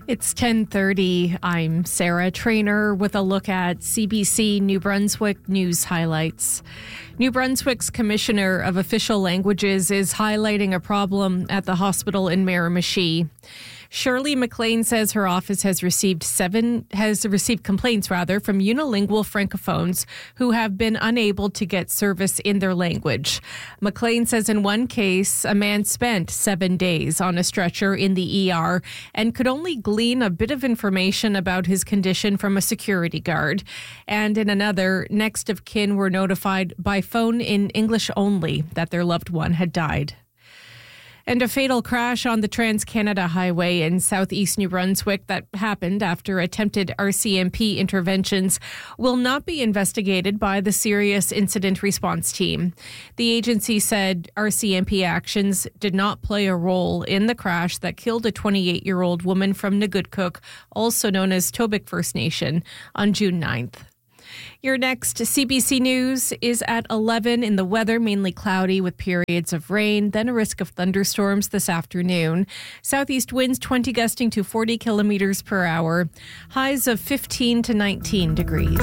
It's 10:30. I'm Sarah Trainer with a look at CBC New Brunswick news highlights. New Brunswick's Commissioner of Official Languages is highlighting a problem at the hospital in Miramichi. Shirley McLean says her office has received complaints from unilingual francophones who have been unable to get service in their language. McLean says in one case, a man spent 7 days on a stretcher in the ER and could only glean a bit of information about his condition from a security guard. And in another, next of kin were notified by phone in English only that their loved one had died. And a fatal crash on the Trans-Canada Highway in southeast New Brunswick that happened after attempted RCMP interventions will not be investigated by the Serious Incident Response Team. The agency said RCMP actions did not play a role in the crash that killed a 28-year-old woman from Nagutkook, also known as Tobic First Nation, on June 9th. Your next CBC News is at 11. In the weather, mainly cloudy with periods of rain, then a risk of thunderstorms this afternoon. Southeast winds 20 gusting to 40 kilometers per hour. Highs of 15 to 19 degrees.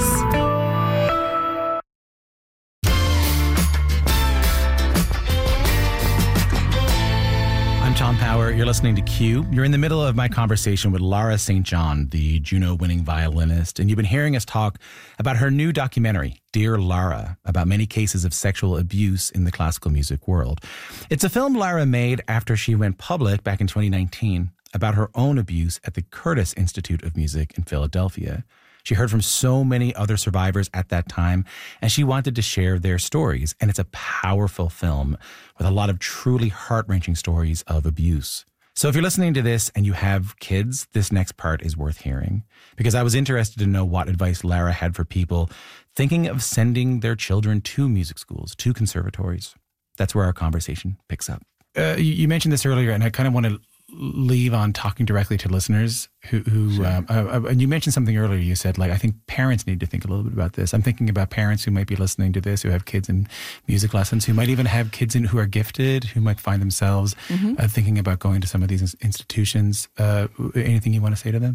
I'm Tom Power. You're listening to Q. You're in the middle of my conversation with Lara St. John, the Juno-winning violinist, and you've been hearing us talk about her new documentary, Dear Lara, about many cases of sexual abuse in the classical music world. It's a film Lara made after she went public back in 2019 about her own abuse at the Curtis Institute of Music in Philadelphia. She heard from so many other survivors at that time, and she wanted to share their stories. And it's a powerful film with a lot of truly heart-wrenching stories of abuse. So if you're listening to this and you have kids, this next part is worth hearing, because I was interested to know what advice Lara had for people thinking of sending their children to music schools, to conservatories. That's where our conversation picks up. You mentioned this earlier, and I kind of want to leave on talking directly to listeners who Sure. And you mentioned something earlier. You said, I think parents need to think a little bit about this. I'm thinking about parents who might be listening to this, who have kids in music lessons, who might even have kids who are gifted, who might find themselves thinking about going to some of these institutions. Anything you want to say to them?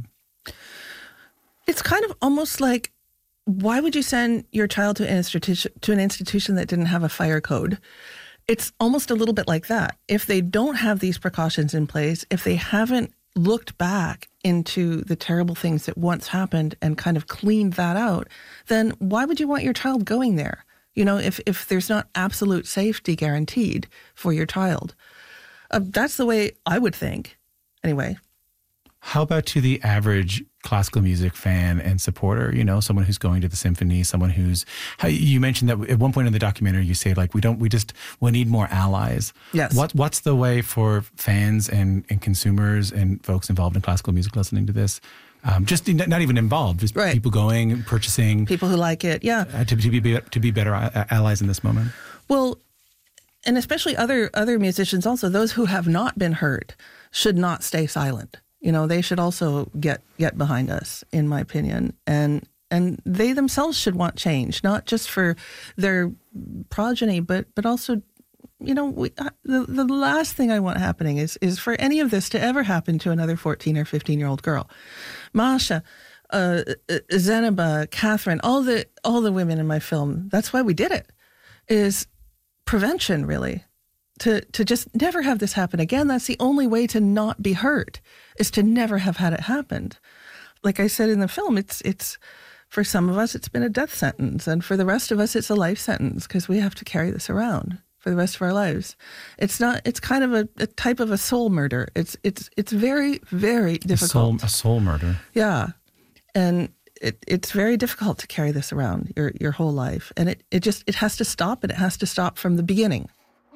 It's kind of almost like, why would you send your child to an institution that didn't have a fire code? It's almost a little bit like that. If they don't have these precautions in place, if they haven't looked back into the terrible things that once happened and kind of cleaned that out, then why would you want your child going there? You know, if there's not absolute safety guaranteed for your child. That's the way I would think. Anyway. How about to the average classical music fan and supporter, someone who's going to the symphony, someone you mentioned that at one point in the documentary, you say we need more allies. Yes. What's the way for fans and consumers and folks involved in classical music listening to this? Just not even involved, just right. People going, purchasing. People who like it, yeah. To be better allies in this moment. Well, and especially other musicians also, those who have not been hurt should not stay silent. They should also get behind us, in my opinion. And they themselves should want change, not just for their progeny, but also, the last thing I want happening is for any of this to ever happen to another 14 or 15-year-old girl. Masha, Zeneba, Catherine, all the women in my film, that's why we did it, is prevention, really. To just never have this happen again. That's the only way to not be hurt, is to never have had it happen. Like I said in the film, it's for some of us, it's been a death sentence. And for the rest of us, it's a life sentence, because we have to carry this around for the rest of our lives. It's kind of a type of a soul murder. It's very, very difficult. A soul murder. Yeah. And it's very difficult to carry this around your whole life. And it has to stop, and it has to stop from the beginning.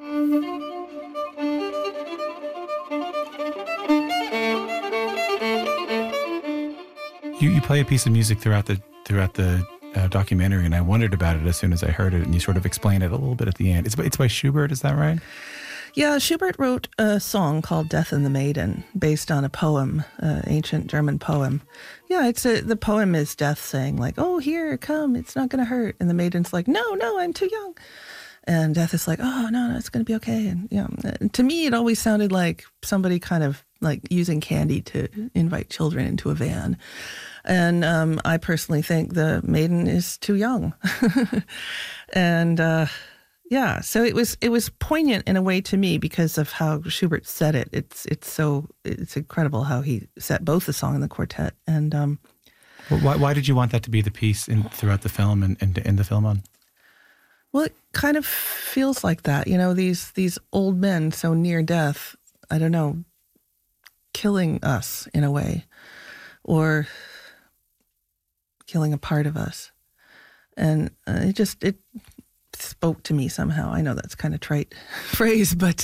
You play a piece of music throughout the documentary, and I wondered about it as soon as I heard it, and you sort of explained it a little bit at the end. It's by Schubert, is that right? Yeah, Schubert wrote a song called Death and the Maiden, based on a poem, ancient German poem. Yeah, the poem is Death saying, oh, here, come, it's not going to hurt. And the Maiden's like, no, I'm too young. And Death is like, oh, no, it's going to be okay. And to me, it always sounded like somebody kind of like using candy to invite children into a van. And I personally think the maiden is too young. And so it was poignant in a way to me because of how Schubert said it. It's incredible how he set both the song and the quartet. And why did you want that to be the piece throughout the film and to end the film on? Well, it kind of feels like that, these old men so near death, I don't know, killing us in a way, or killing a part of us. And it spoke to me somehow. I know that's kind of trite phrase, but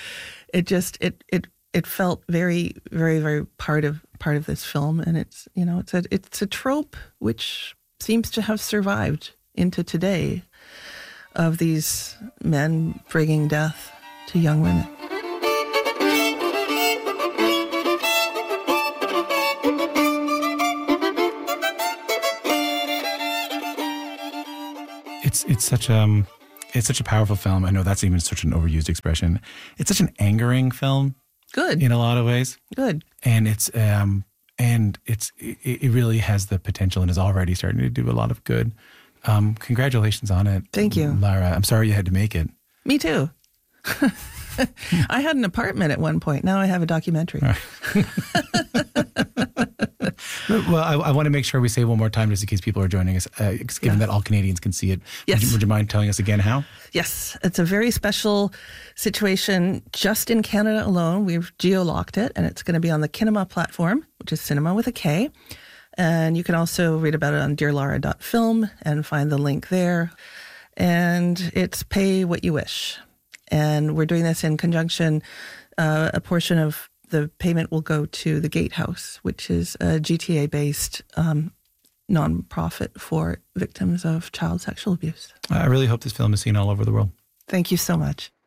it felt very, very, very part of this film. And it's a trope which seems to have survived into today, of these men bringing death to young women. It's such a powerful film. I know that's even such an overused expression. It's such an angering film. Good. In a lot of ways. Good. And it really has the potential and is already starting to do a lot of good. Congratulations on it. Thank you, Lara. I'm sorry you had to make it. Me too. I had an apartment at one point. Now I have a documentary. Well, I want to make sure we say one more time just in case people are joining us, given that all Canadians can see it. Yes. Would you mind telling us again how? Yes. It's a very special situation just in Canada alone. We've geo-locked it, and it's going to be on the Kinema platform, which is cinema with a K. And you can also read about it on dearlara.film and find the link there. And it's pay what you wish. And we're doing this in conjunction. A portion of the payment will go to the Gatehouse, which is a GTA-based nonprofit for victims of child sexual abuse. I really hope this film is seen all over the world. Thank you so much.